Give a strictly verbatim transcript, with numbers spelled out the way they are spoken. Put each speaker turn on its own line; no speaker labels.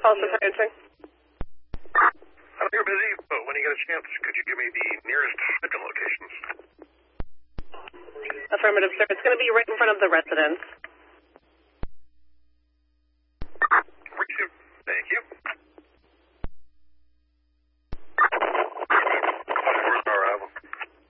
call psychiatry.
I know you're busy, but when you get a chance, could you give me the nearest Hudson locations?
Affirmative, sir. It's going to be right in front of the residence.